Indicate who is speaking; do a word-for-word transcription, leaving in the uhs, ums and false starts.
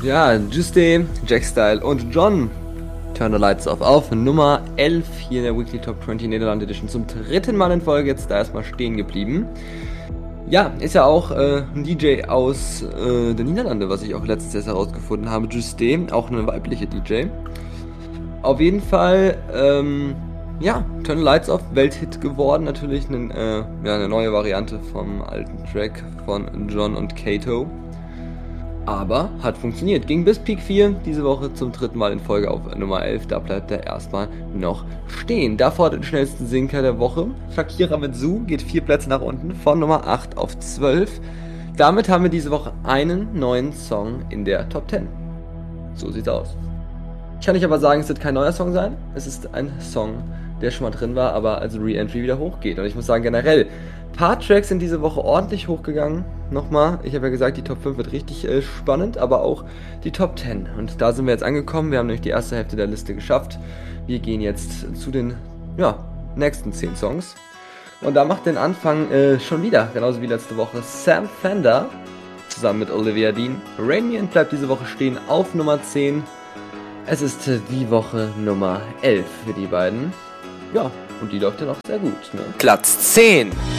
Speaker 1: Ja, Juste, Jackstyle und John. Turn the Lights Off auf Nummer elf hier in der Weekly Top zwanzig Nederland Edition. Zum dritten Mal in Folge jetzt da erstmal stehen geblieben. Ja, ist ja auch äh, ein D J aus äh, den Niederlanden, was ich auch letztens erst herausgefunden habe. Juste, auch eine weibliche D J. Auf jeden Fall, ähm, ja, Turn the Lights Off, Welthit geworden. Natürlich eine, äh, ja, eine neue Variante vom alten Track von John und Kato. Aber hat funktioniert. Ging bis Peak vier, diese Woche zum dritten Mal in Folge auf Nummer elf. Da bleibt er erstmal noch stehen. Davor den schnellsten Sinker der Woche. Shakira mit Zoo geht vier Plätze nach unten von Nummer acht auf zwölf. Damit haben wir diese Woche einen neuen Song in der Top zehn. So sieht's aus. Ich kann nicht aber sagen, es wird kein neuer Song sein. Es ist ein Song, der schon mal drin war, aber als Re-Entry wieder hochgeht. Und ich muss sagen, generell, ein paar Tracks sind diese Woche ordentlich hochgegangen. Nochmal, ich habe ja gesagt, die Top fünf wird richtig äh, spannend, aber auch die Top zehn. Und da sind wir jetzt angekommen. Wir haben nämlich die erste Hälfte der Liste geschafft. Wir gehen jetzt zu den ja, nächsten zehn Songs. Und da macht den Anfang äh, schon wieder, genauso wie letzte Woche, Sam Fender zusammen mit Olivia Dean. Rain Me bleibt diese Woche stehen auf Nummer zehn. Es ist äh, die Woche Nummer elf für die beiden. Ja, und die läuft ja noch sehr gut, ne?
Speaker 2: Platz zehn.